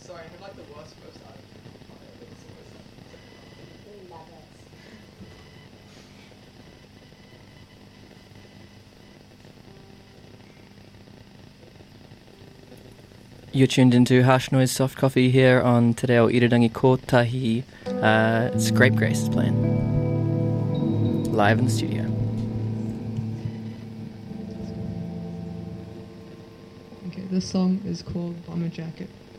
sorry, I had like the worst first time. Love it. You're tuned into Harsh Noise Soft Coffee here on Te Reo Irirangi Kotahi. Scrape Grace is playing. Live in the studio. Okay, this song is called Bomber Jacket.